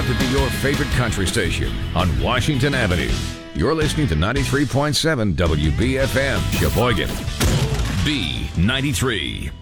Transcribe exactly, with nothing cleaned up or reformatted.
proud to be your favorite country station on Washington Avenue. You're listening to ninety-three point seven W B F M, Sheboygan. B ninety-three.